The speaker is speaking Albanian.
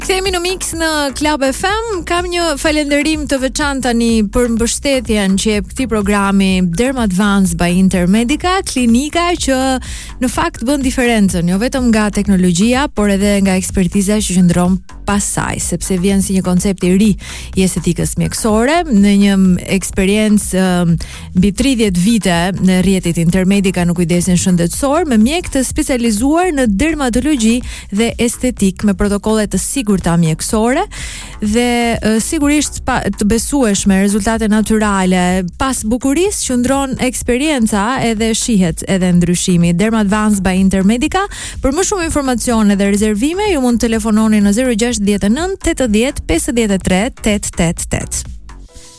Kthehemi në Mix në Club FM. Kam një falënderim të veçantë tani për mbështetjen që jep këtij programi Dermadvance by Intermedica, klinika që në fakt bën diferencën, jo vetëm nga teknologjia, por edhe nga ekspertiza që qëndron pas saj, sepse vjen si një koncept i ri i estetikës mjekësore, në një eksperiencë mbi 30 vite në rrjetit Intermedica në kujdesin shëndetësor, me mjek të specializuar në dermatologji dhe estetik, me protokolle të sigurta mjekësore dhe sigurisht të besueshme, rezultate natyrale. Pas bukurisë qëndron eksperienca edhe shihet edhe ndryshimi. Dermadvance by Intermedica. Për më shumë informacione dhe rezervime, ju mund të telefononi në 069 80 53 888.